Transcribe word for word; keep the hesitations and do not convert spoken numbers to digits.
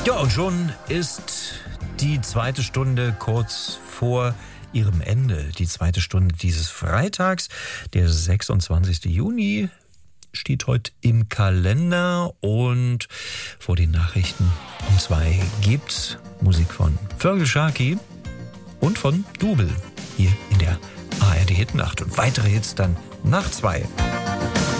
Ja, und schon ist die zweite Stunde kurz vor ihrem Ende. Die zweite Stunde dieses Freitags, der sechsundzwanzigste Juni, steht heute im Kalender. Und vor den Nachrichten um zwei gibt's Musik von Fergal Sharkey und von Dubel hier in der A R D Hitnacht. Und weitere Hits dann nach zwei.